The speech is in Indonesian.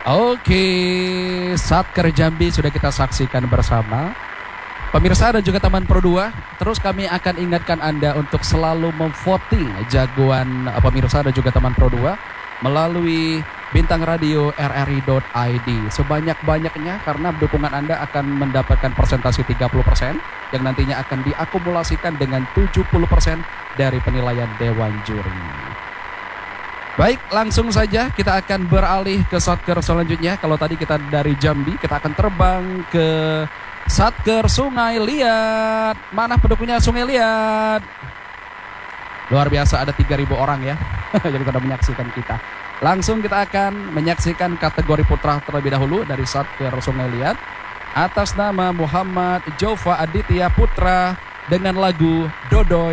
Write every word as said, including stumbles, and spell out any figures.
Oke, Satker Jambi sudah kita saksikan bersama. Pemirsa dan juga teman Pro dua, terus kami akan ingatkan Anda untuk selalu memvoting jagoan eh, pemirsa dan juga teman Pro dua melalui bintang radio r r i dot i d sebanyak-banyaknya, karena dukungan Anda akan mendapatkan persentase tiga puluh persen yang nantinya akan diakumulasikan dengan tujuh puluh persen dari penilaian Dewan Juri. Baik, langsung saja kita akan beralih ke Satker selanjutnya. Kalau tadi kita dari Jambi, kita akan terbang ke Satker Sungai Liat. Mana pendukungnya Sungai Liat? Luar biasa, ada tiga ribu orang ya. Jadi pada menyaksikan kita. Langsung kita akan menyaksikan kategori putra terlebih dahulu dari Satker Sungai Liat. Atas nama Muhammad Jova Aditya Putra dengan lagu Dodoy.